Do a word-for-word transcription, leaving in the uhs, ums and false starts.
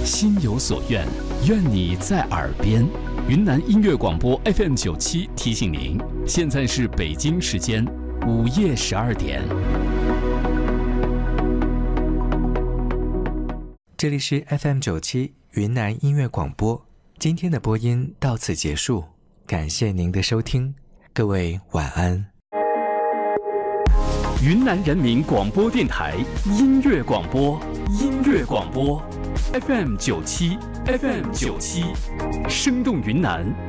心有所愿，愿你在耳边。云南音乐广播 F M 九七提醒您，现在是北京时间午夜十二点。 这里是 F M 九七云南音乐广播，今天的播音到此结束，感谢您的收听，各位晚安。 云南人民广播电台音乐广播，音乐广播 F M 九七 F M 九七，生动云南。